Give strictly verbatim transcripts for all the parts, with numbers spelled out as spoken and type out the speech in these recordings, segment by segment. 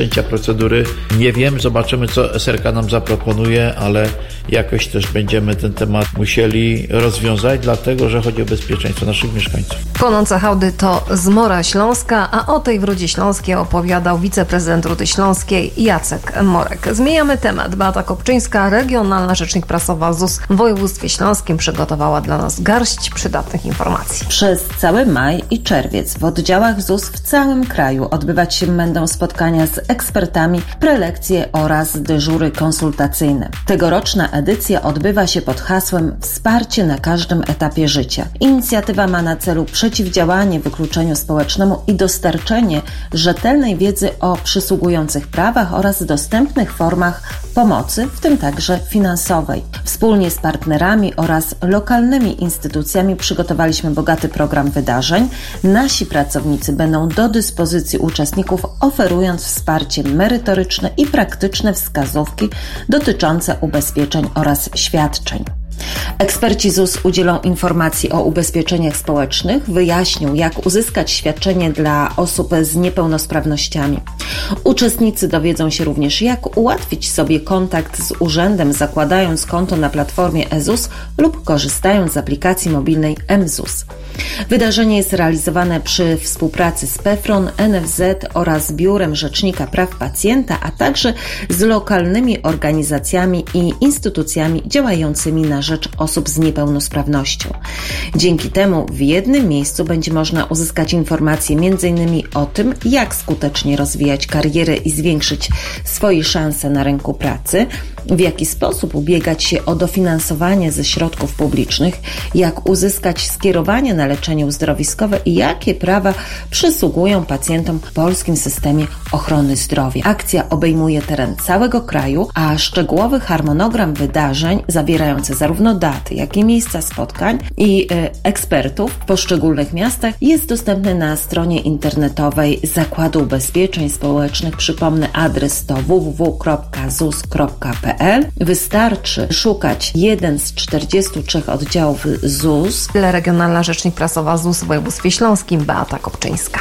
procedury. Nie wiem, zobaczymy, co S R K nam zaproponuje, ale jakoś też będziemy ten temat musieli rozwiązać, dlatego że chodzi o bezpieczeństwo naszych mieszkańców. Płonące hałdy to zmora śląska, a o tej w Rudzie Śląskiej opowiadał wiceprezydent Rudy Śląskiej Jacek Morek. Zmieniamy temat. Beata Kopczyńska, regionalna rzecznik prasowa Z U S w województwie śląskim, przygotowała dla nas garść przydatnych informacji. Przez cały maj i czerwiec w oddziałach Z U S w całym kraju odbywać się będą spotkania z ekspertami, prelekcje oraz dyżury konsultacyjne. Tegoroczna edycja odbywa się pod hasłem Wsparcie na każdym etapie życia. Inicjatywa ma na celu przeciwdziałanie wykluczeniu społecznemu i dostarczenie rzetelnej wiedzy o przysługujących prawach oraz dostępnych formach pomocy, w tym także finansowej. Wspólnie z partnerami oraz lokalnymi instytucjami przygotowaliśmy bogaty program wydarzeń. Nasi pracownicy będą do dyspozycji uczestników, oferując wsparcie merytoryczne i praktyczne wskazówki dotyczące ubezpieczeń oraz świadczeń. Eksperci Z U S udzielą informacji o ubezpieczeniach społecznych, wyjaśnią, jak uzyskać świadczenie dla osób z niepełnosprawnościami. Uczestnicy dowiedzą się również, jak ułatwić sobie kontakt z urzędem, zakładając konto na platformie e ZUS lub korzystając z aplikacji mobilnej M Z U S. Wydarzenie jest realizowane przy współpracy z PEFRON, N F Z oraz Biurem Rzecznika Praw Pacjenta, a także z lokalnymi organizacjami i instytucjami działającymi na rzecz osób z niepełnosprawnością. Dzięki temu w jednym miejscu będzie można uzyskać informacje między innymi o tym, jak skutecznie rozwijać karierę i zwiększyć swoje szanse na rynku pracy, w jaki sposób ubiegać się o dofinansowanie ze środków publicznych, jak uzyskać skierowanie na leczenie uzdrowiskowe i jakie prawa przysługują pacjentom w polskim systemie ochrony zdrowia. Akcja obejmuje teren całego kraju, a szczegółowy harmonogram wydarzeń zawierający zarówno daty, jak i miejsca spotkań i y, ekspertów w poszczególnych miastach jest dostępny na stronie internetowej Zakładu Ubezpieczeń Społecznych. Przypomnę, adres to w w w kropka zus kropka p l. Wystarczy szukać jeden z czterdziestu trzech oddziałów Z U S. Regionalna rzecznik prasowa Z U S w województwie śląskim Beata Kopczyńska.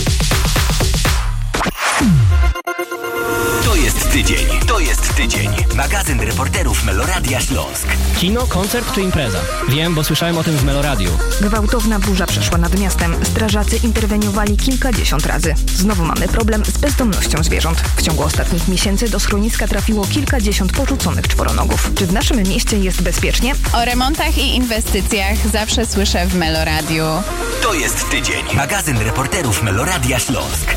To jest tydzień, to jest tydzień. Magazyn reporterów Meloradia Śląsk. Kino, koncert czy impreza? Wiem, bo słyszałem o tym w Meloradiu. Gwałtowna burza przeszła nad miastem. Strażacy interweniowali kilkadziesiąt razy. Znowu mamy problem z bezdomnością zwierząt. W ciągu ostatnich miesięcy do schroniska trafiło kilkadziesiąt porzuconych czworonogów. Czy w naszym mieście jest bezpiecznie? O remontach i inwestycjach zawsze słyszę w Meloradiu. To jest tydzień. Magazyn reporterów Meloradia Śląsk.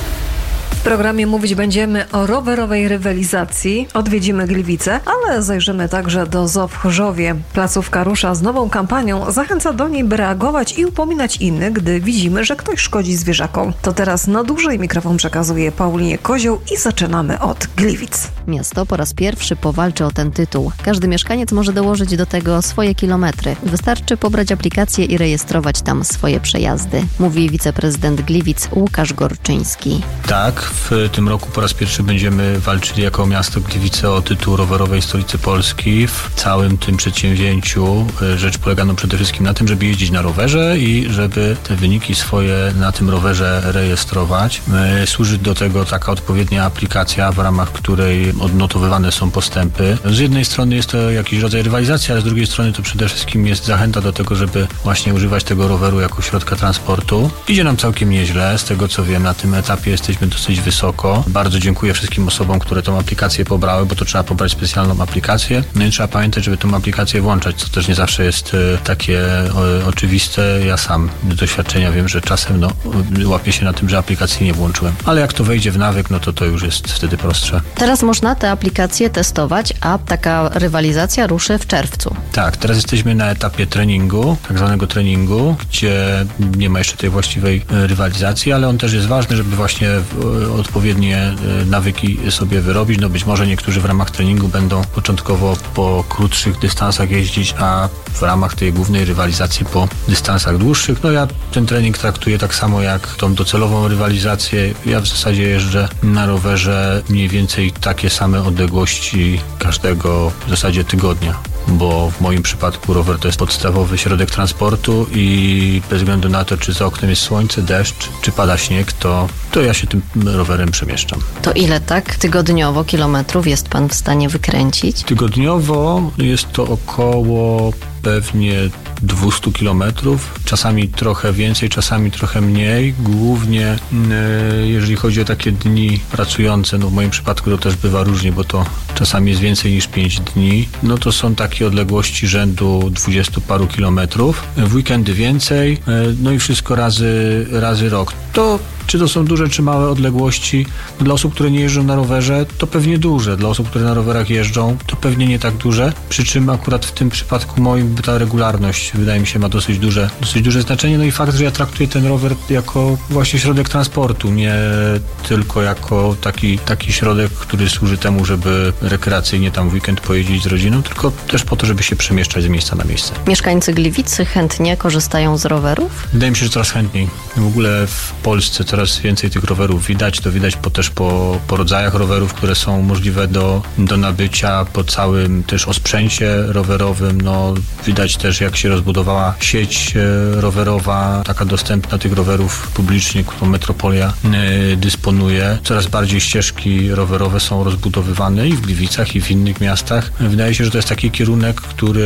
W programie mówić będziemy o rowerowej rywalizacji. Odwiedzimy Gliwice, ale zajrzymy także do zoo w Chorzowie. Placówka rusza z nową kampanią. Zachęca do niej, by reagować i upominać innych, gdy widzimy, że ktoś szkodzi zwierzakom. To teraz na dłużej mikrofon przekazuje Paulinie Kozioł i zaczynamy od Gliwic. Miasto po raz pierwszy powalczy o ten tytuł. Każdy mieszkaniec może dołożyć do tego swoje kilometry. Wystarczy pobrać aplikację i rejestrować tam swoje przejazdy, mówi wiceprezydent Gliwic Łukasz Gorczyński. Tak. W tym roku po raz pierwszy będziemy walczyli jako miasto Gliwice o tytuł rowerowej stolicy Polski. W całym tym przedsięwzięciu rzecz polega no przede wszystkim na tym, żeby jeździć na rowerze i żeby te wyniki swoje na tym rowerze rejestrować. Służy do tego taka odpowiednia aplikacja, w ramach której odnotowywane są postępy. Z jednej strony jest to jakiś rodzaj rywalizacji, ale z drugiej strony to przede wszystkim jest zachęta do tego, żeby właśnie używać tego roweru jako środka transportu. Idzie nam całkiem nieźle, z tego co wiem, na tym etapie jesteśmy dosyć wysoko. Bardzo dziękuję wszystkim osobom, które tą aplikację pobrały, bo to trzeba pobrać specjalną aplikację. No i trzeba pamiętać, żeby tą aplikację włączać, co też nie zawsze jest e, takie e, oczywiste. Ja sam z doświadczenia wiem, że czasem no, łapię się na tym, że aplikacji nie włączyłem. Ale jak to wejdzie w nawyk, no to to już jest wtedy prostsze. Teraz można tę aplikację testować, a taka rywalizacja ruszy w czerwcu. Tak, teraz jesteśmy na etapie treningu, tak zwanego treningu, gdzie nie ma jeszcze tej właściwej rywalizacji, ale on też jest ważny, żeby właśnie odpowiednie nawyki sobie wyrobić. No być może niektórzy w ramach treningu będą początkowo po krótszych dystansach jeździć, a w ramach tej głównej rywalizacji po dystansach dłuższych. No ja ten trening traktuję tak samo jak tą docelową rywalizację. Ja w zasadzie jeżdżę na rowerze mniej więcej takie same odległości każdego w zasadzie tygodnia, bo w moim przypadku rower to jest podstawowy środek transportu i bez względu na to, czy za oknem jest słońce, deszcz, czy pada śnieg, to, to ja się tym rowerem rowerem przemieszczam. To ile tak tygodniowo kilometrów jest pan w stanie wykręcić? Tygodniowo jest to około pewnie dwieście kilometrów, czasami trochę więcej, czasami trochę mniej. Głównie e, jeżeli chodzi o takie dni pracujące, no w moim przypadku to też bywa różnie, bo to czasami jest więcej niż pięć dni, no to są takie odległości rzędu dwudziestu paru kilometrów. W weekendy więcej, e, no i wszystko razy, razy rok. To czy to są duże, czy małe odległości? Dla osób, które nie jeżdżą na rowerze, to pewnie duże. Dla osób, które na rowerach jeżdżą, to pewnie nie tak duże. Przy czym akurat w tym przypadku moim ta regularność, wydaje mi się, ma dosyć duże, dosyć duże znaczenie. No i fakt, że ja traktuję ten rower jako właśnie środek transportu, nie tylko jako taki, taki środek, który służy temu, żeby rekreacyjnie tam w weekend pojeździć z rodziną, tylko też po to, żeby się przemieszczać z miejsca na miejsce. Mieszkańcy Gliwicy chętnie korzystają z rowerów? Wydaje mi się, że coraz chętniej. W ogóle w Polsce coraz więcej tych rowerów widać. To widać po, też po, po rodzajach rowerów, które są możliwe do, do nabycia, po całym też osprzęcie rowerowym. No, widać też, jak się rozbudowała sieć rowerowa, taka dostępna tych rowerów publicznie, którą Metropolia y, dysponuje. Coraz bardziej ścieżki rowerowe są rozbudowywane i w Gliwicach, i w innych miastach. Wydaje się, że to jest taki kierunek, który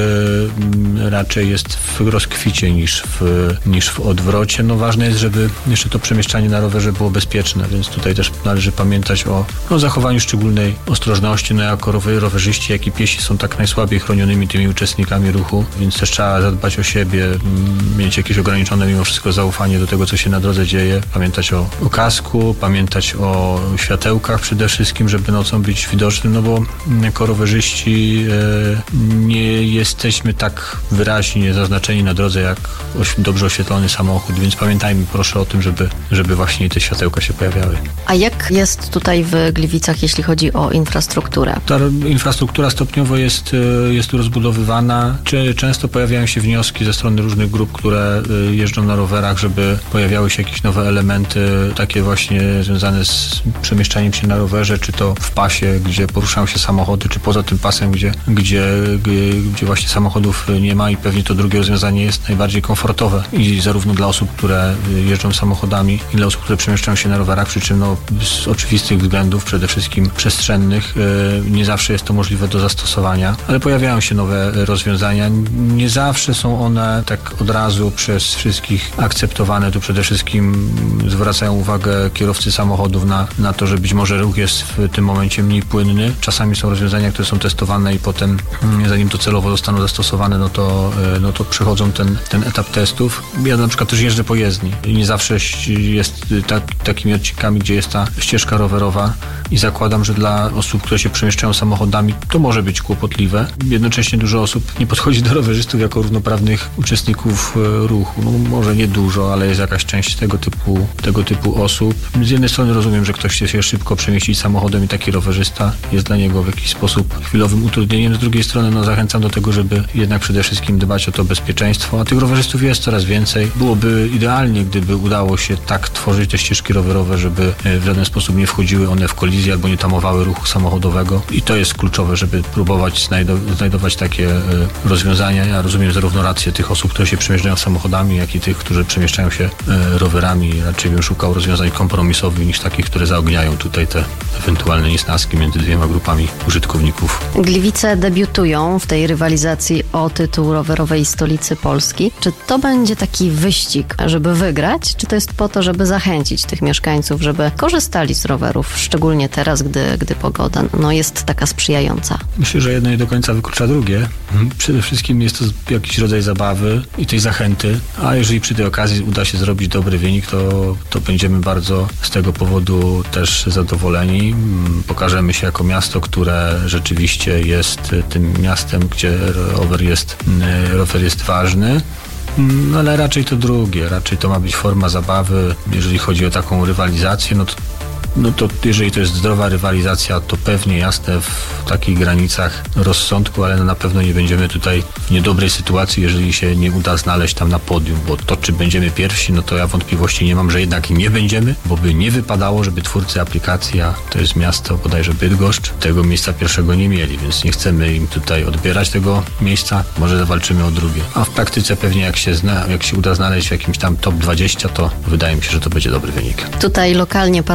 y, raczej jest w rozkwicie niż w, niż w odwrocie. No, ważne jest, żeby jeszcze to przemieszczanie na rowerze było bezpieczne, więc tutaj też należy pamiętać o, o zachowaniu szczególnej ostrożności. No, jako rowerzyści, jak i piesi są tak najsłabiej chronionymi tymi uczestnikami ruchu, więc też trzeba zadbać o siebie, mieć jakieś ograniczone mimo wszystko zaufanie do tego, co się na drodze dzieje, pamiętać o, o kasku, pamiętać o światełkach przede wszystkim, żeby nocą być widocznym, no bo jako rowerzyści e, nie jesteśmy tak wyraźnie zaznaczeni na drodze, jak oś, dobrze oświetlony samochód, więc pamiętajmy proszę o tym, żeby, żeby właśnie te światełka się pojawiały. A jak jest tutaj w Gliwicach, jeśli chodzi o infrastrukturę? Ta infrastruktura stopniowo jest, jest tu rozbudowywana. Często pojawiają się wnioski ze strony różnych grup, które jeżdżą na rowerach, żeby pojawiały się jakieś nowe elementy, takie właśnie związane z przemieszczaniem się na rowerze, czy to w pasie, gdzie poruszają się samochody, czy poza tym pasem, gdzie, gdzie, gdzie właśnie samochodów nie ma i pewnie to drugie rozwiązanie jest najbardziej komfortowe i zarówno dla osób, które jeżdżą samochodami i dla osób, które przemieszczają się na rowerach, przy czym no, z oczywistych względów, przede wszystkim przestrzennych, nie zawsze jest to możliwe do zastosowania, ale pojawiają się nowe rozwiązania. Nie zawsze są one tak od razu przez wszystkich akceptowane. Tu przede wszystkim zwracają uwagę kierowcy samochodów na, na to, że być może ruch jest w tym momencie mniej płynny. Czasami są rozwiązania, które są testowane i potem, zanim to celowo zostaną zastosowane, no to, no to przechodzą ten, ten etap testów. Ja na przykład też jeżdżę po jezdni i nie zawsze jest tak, takimi odcinkami, gdzie jest ta ścieżka rowerowa i zakładam, że dla osób, które się przemieszczają samochodami, to może być kłopotliwe. Jednocześnie dużo osób nie podchodzi do rowerzystów jako równoprawnych uczestników ruchu. No, może nie dużo, ale jest jakaś część tego typu, tego typu osób. Z jednej strony rozumiem, że ktoś chce się szybko przemieścić samochodem i taki rowerzysta jest dla niego w jakiś sposób chwilowym utrudnieniem. Z drugiej strony no, zachęcam do tego, żeby jednak przede wszystkim dbać o to bezpieczeństwo, a tych rowerzystów jest coraz więcej. Byłoby idealnie, gdyby udało się tak tworzyć te ścieżki rowerowe, żeby w żaden sposób nie wchodziły one w kolizję albo nie tamowały ruchu samochodowego i to jest kluczowe, żeby próbować znajdo- znajdować takie e, rozwiązania. Ja rozumiem zarówno rację tych osób, które się przemieszczają samochodami, jak i tych, którzy przemieszczają się e, rowerami. Raczej bym szukał rozwiązań kompromisowych niż takich, które zaogniają tutaj te ewentualne niesnaski między dwiema grupami użytkowników. Gliwice debiutują w tej rywalizacji o tytuł rowerowej stolicy Polski. Czy to będzie taki wyścig, żeby wygrać? Czy to jest po to, żeby zachęcić tych mieszkańców, żeby korzystali z rowerów, szczególnie teraz, gdy, gdy pogoda no, jest taka sprzyjająca? Myślę, że jedno nie do końca wyklucza drugie. Przede wszystkim jest to jakiś rodzaj zabawy i tej zachęty, a jeżeli przy tej okazji uda się zrobić dobry wynik, to, to będziemy bardzo z tego powodu też zadowoleni. Pokażemy się jako miasto, które rzeczywiście jest tym miastem, gdzie rower jest, rower jest ważny. No ale raczej to drugie, raczej to ma być forma zabawy. Jeżeli chodzi o taką rywalizację, no to No to jeżeli to jest zdrowa rywalizacja, to pewnie jasne w takich granicach rozsądku, ale no na pewno nie będziemy tutaj w niedobrej sytuacji, jeżeli się nie uda znaleźć tam na podium, bo to, czy będziemy pierwsi, no to ja wątpliwości nie mam, że jednak nie będziemy, bo by nie wypadało, żeby twórcy aplikacji, a to jest miasto bodajże Bydgoszcz, tego miejsca pierwszego nie mieli, więc nie chcemy im tutaj odbierać tego miejsca, może zawalczymy o drugie. A w praktyce pewnie jak się, zna, jak się uda znaleźć w jakimś tam top dwadzieścia, to wydaje mi się, że to będzie dobry wynik. Tutaj lokalnie patrząc na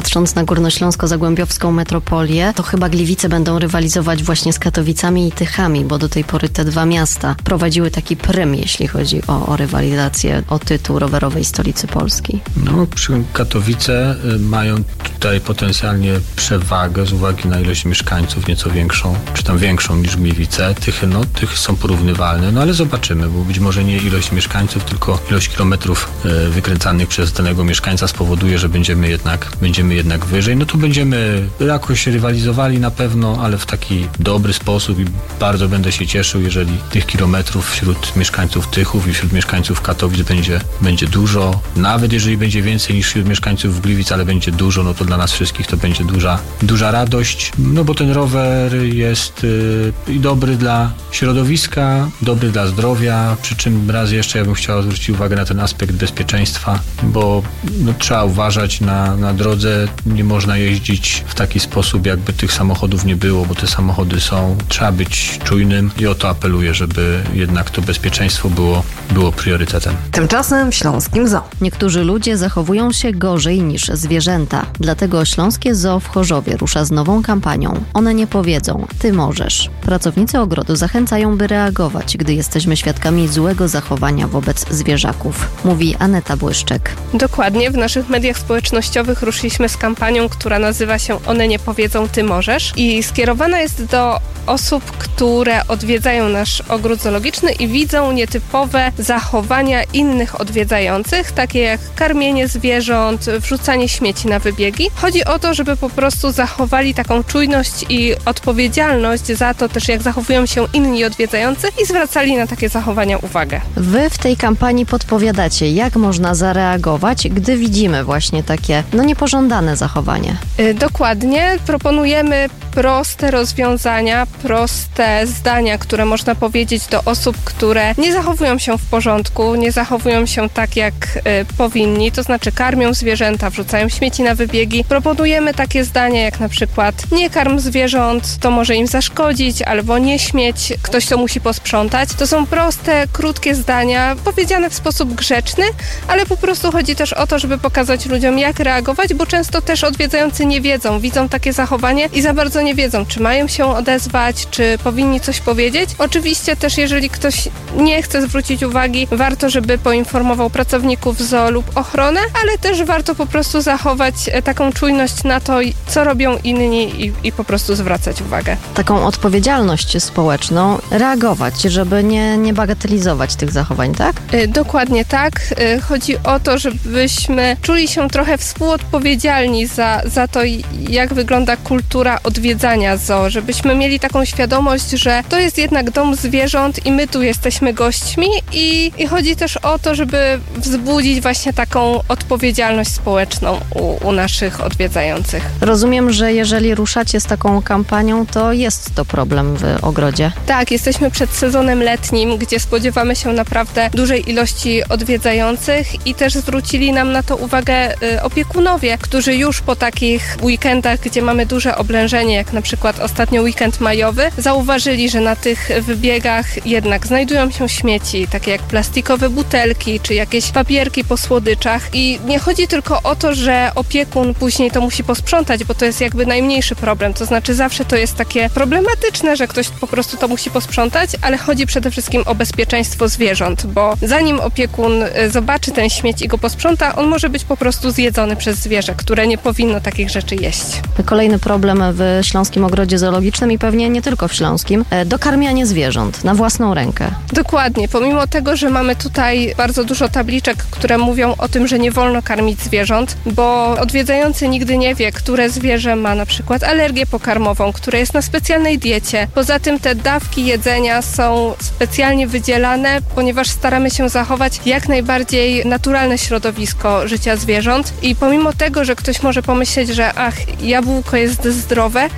górnośląsko-zagłębiowską metropolię, to chyba Gliwice będą rywalizować właśnie z Katowicami i Tychami, bo do tej pory te dwa miasta prowadziły taki prym, jeśli chodzi o, o rywalizację o tytuł rowerowej stolicy Polski. No, Katowice mają tutaj potencjalnie przewagę z uwagi na ilość mieszkańców, nieco większą, czy tam większą niż Gliwice. Tychy, no, Tychy są porównywalne, no ale zobaczymy, bo być może nie ilość mieszkańców, tylko ilość kilometrów e, wykręcanych przez danego mieszkańca spowoduje, że będziemy jednak, będziemy jednak wyżej. No to będziemy jakoś rywalizowali na pewno, ale w taki dobry sposób i bardzo będę się cieszył, jeżeli tych kilometrów wśród mieszkańców Tychów i wśród mieszkańców Katowic będzie, będzie dużo. Nawet jeżeli będzie więcej niż wśród mieszkańców Gliwic, ale będzie dużo, no to dla nas wszystkich to będzie duża, duża radość, no bo ten rower jest y, i dobry dla środowiska, dobry dla zdrowia, przy czym raz jeszcze ja bym chciał zwrócić uwagę na ten aspekt bezpieczeństwa, bo no, trzeba uważać na, na drodze, nie można jeździć w taki sposób, jakby tych samochodów nie było, bo te samochody są, trzeba być czujnym i o to apeluję, żeby jednak to bezpieczeństwo było, było priorytetem. Tymczasem w Śląskim Zoo. Niektórzy ludzie zachowują się gorzej niż zwierzęta. Dlatego Śląskie Zoo w Chorzowie rusza z nową kampanią. One nie powiedzą, ty możesz. Pracownicy ogrodu zachęcają, by reagować, gdy jesteśmy świadkami złego zachowania wobec zwierzaków. Mówi Aneta Błyszczek. Dokładnie, w naszych mediach społecznościowych ruszyliśmy z kampanią, która nazywa się One nie powiedzą, ty możesz i skierowana jest do osób, które odwiedzają nasz ogród zoologiczny i widzą nietypowe zachowania innych odwiedzających, takie jak karmienie zwierząt, wrzucanie śmieci na wybiegi. Chodzi o to, żeby po prostu zachowali taką czujność i odpowiedzialność za to też, jak zachowują się inni odwiedzający i zwracali na takie zachowania uwagę. Wy w tej kampanii podpowiadacie, jak można zareagować, gdy widzimy właśnie takie, no niepożądane zachowanie. Yy, dokładnie. Proponujemy proste rozwiązania, proste zdania, które można powiedzieć do osób, które nie zachowują się w porządku, nie zachowują się tak, jak y, powinni, to znaczy karmią zwierzęta, wrzucają śmieci na wybiegi. Proponujemy takie zdania jak na przykład nie karm zwierząt, to może im zaszkodzić, albo nie śmieć, ktoś to musi posprzątać. To są proste, krótkie zdania, powiedziane w sposób grzeczny, ale po prostu chodzi też o to, żeby pokazać ludziom, jak reagować, bo często też odwiedzający nie wiedzą, widzą takie zachowanie i za bardzo nie wiedzą, czy mają się odezwać, czy powinni coś powiedzieć. Oczywiście też, jeżeli ktoś nie chce zwrócić uwagi, warto, żeby poinformował pracowników zoo lub ochronę, ale też warto po prostu zachować taką czujność na to, co robią inni i, i po prostu zwracać uwagę. Taką odpowiedzialność społeczną, reagować, żeby nie, nie bagatelizować tych zachowań, tak? Y, dokładnie tak. Y, chodzi o to, żebyśmy czuli się trochę współodpowiedzialni za, za to, jak wygląda kultura odwiedzania zoo, żebyśmy mieli taką świadomość, że to jest jednak dom zwierząt i my tu jesteśmy gośćmi i, i chodzi też o to, żeby wzbudzić właśnie taką odpowiedzialność społeczną u, u naszych odwiedzających. Rozumiem, że jeżeli ruszacie z taką kampanią, to jest to problem w ogrodzie. Tak, jesteśmy przed sezonem letnim, gdzie spodziewamy się naprawdę dużej ilości odwiedzających i też zwrócili nam na to uwagę y, opiekunowie, którzy już po takich weekendach, gdzie mamy duże oblężenie, jak na przykład ostatnio weekend majowy, zauważyli, że na tych wybiegach jednak znajdują się śmieci, takie jak plastikowe butelki, czy jakieś papierki po słodyczach i nie chodzi tylko o to, że opiekun później to musi posprzątać, bo to jest jakby najmniejszy problem, to znaczy zawsze to jest takie problematyczne, że ktoś po prostu to musi posprzątać, ale chodzi przede wszystkim o bezpieczeństwo zwierząt, bo zanim opiekun zobaczy ten śmieć i go posprząta, on może być po prostu zjedzony przez zwierzę, które nie powinno takich rzeczy jeść. Kolejny problem w Śląskim Ogrodzie Zoologicznym i pewnie nie tylko w Śląskim, dokarmianie zwierząt na własną rękę. Dokładnie. Pomimo tego, że mamy tutaj bardzo dużo tabliczek, które mówią o tym, że nie wolno karmić zwierząt, bo odwiedzający nigdy nie wie, które zwierzę ma na przykład alergię pokarmową, które jest na specjalnej diecie. Poza tym te dawki jedzenia są specjalnie wydzielane, ponieważ staramy się zachować jak najbardziej naturalne środowisko życia zwierząt i pomimo tego, że ktoś może pomyśleć, że ach, jabłko jest zdrowe,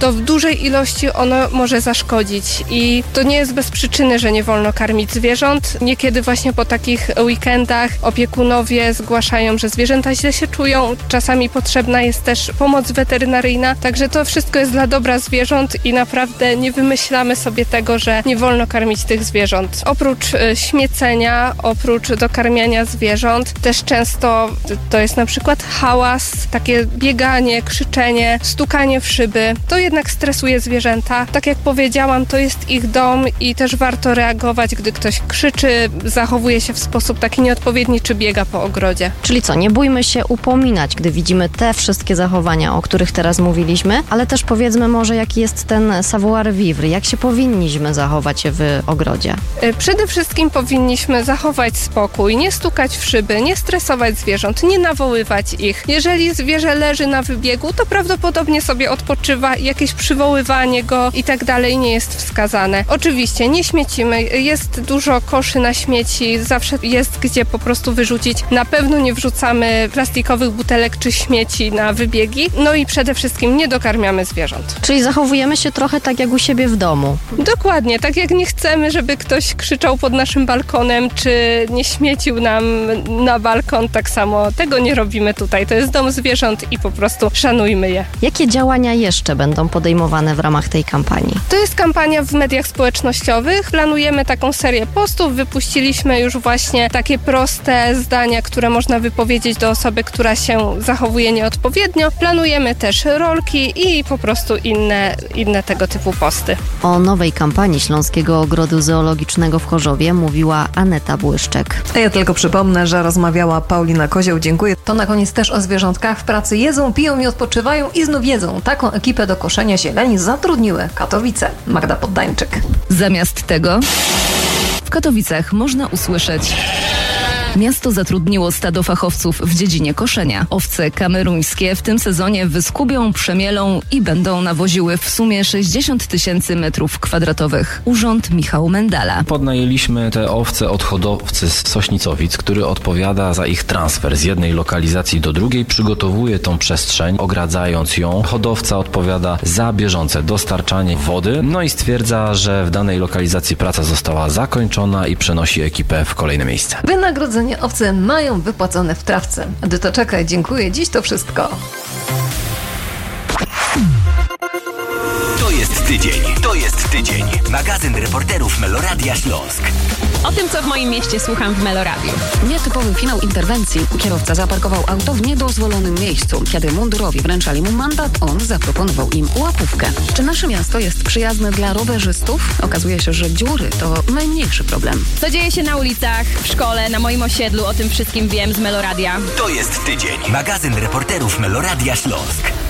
to w dużej ilości ono może zaszkodzić i to nie jest bez przyczyny, że nie wolno karmić zwierząt. Niekiedy właśnie po takich weekendach opiekunowie zgłaszają, że zwierzęta źle się czują. Czasami potrzebna jest też pomoc weterynaryjna, także to wszystko jest dla dobra zwierząt i naprawdę nie wymyślamy sobie tego, że nie wolno karmić tych zwierząt. Oprócz y, śmiecenia, oprócz dokarmiania zwierząt, też często to jest na przykład hałas, takie bieganie, krzyczenie, stukanie w szyby. To jednak stresuje zwierzęta. Tak jak powiedziałam, to jest ich dom i też warto reagować, gdy ktoś krzyczy, zachowuje się w sposób taki nieodpowiedni, czy biega po ogrodzie. Czyli co, nie bójmy się upominać, gdy widzimy te wszystkie zachowania, o których teraz mówiliśmy, ale też powiedzmy może, jaki jest ten savoir-vivre, jak się powinniśmy zachować w ogrodzie? Przede wszystkim powinniśmy zachować spokój, nie stukać w szyby, nie stresować zwierząt, nie nawoływać ich. Jeżeli zwierzę leży na wybiegu, to prawdopodobnie sobie odpoczywa, jakieś przywoływanie go i tak dalej nie jest wskazane. Oczywiście nie śmiecimy, jest dużo koszy na śmieci, zawsze jest gdzie po prostu wyrzucić. Na pewno nie wrzucamy plastikowych butelek czy śmieci na wybiegi, no i przede wszystkim nie dokarmiamy zwierząt. Czyli zachowujemy się trochę tak jak u siebie w domu. Dokładnie, tak jak nie chcemy, żeby ktoś krzyczał pod naszym balkonem, czy nie śmiecił nam na balkon, tak samo tego nie robimy tutaj. To jest dom zwierząt i po prostu szanujmy je. Jakie działania jeszcze będą podejmowane w ramach tej kampanii? To jest kampania w mediach społecznościowych. Planujemy taką serię postów. Wypuściliśmy już właśnie takie proste zdania, które można wypowiedzieć do osoby, która się zachowuje nieodpowiednio. Planujemy też rolki i po prostu inne, inne tego typu posty. O nowej kampanii Śląskiego Ogrodu Zoologicznego w Chorzowie mówiła Aneta Błyszczek. A ja tylko przypomnę, że rozmawiała Paulina Kozioł. Dziękuję. To na koniec też o zwierzątkach. W pracy jedzą, piją i odpoczywają i znów jedzą. Taką ekipę do koszenia zieleni zatrudniły Katowice. Magda Poddańczyk. Zamiast tego w Katowicach można usłyszeć: miasto zatrudniło stado fachowców w dziedzinie koszenia. Owce kameruńskie w tym sezonie wyskubią, przemielą i będą nawoziły w sumie sześćdziesiąt tysięcy metrów kwadratowych. Urząd Michał Mendala. Podnajęliśmy te owce od hodowcy z Sośnicowic, który odpowiada za ich transfer z jednej lokalizacji do drugiej, przygotowuje tą przestrzeń, ogradzając ją. Hodowca odpowiada za bieżące dostarczanie wody, no i stwierdza, że w danej lokalizacji praca została zakończona i przenosi ekipę w kolejne miejsce. Wynagrodzenie owce mają wypłacone w trawce. Edyta Czekaj, dziękuję. Dziś to wszystko. To jest tydzień. To jest tydzień. Magazyn reporterów Meloradia Śląsk. O tym, co w moim mieście słucham w Meloradiu. Nietypowy finał interwencji. Kierowca zaparkował auto w niedozwolonym miejscu. Kiedy mundurowi wręczali mu mandat, on zaproponował im łapówkę. Czy nasze miasto jest przyjazne dla rowerzystów? Okazuje się, że dziury to najmniejszy problem. Co dzieje się na ulicach, w szkole, na moim osiedlu, o tym wszystkim wiem z Meloradia. To jest tydzień. Magazyn reporterów Meloradia Śląsk.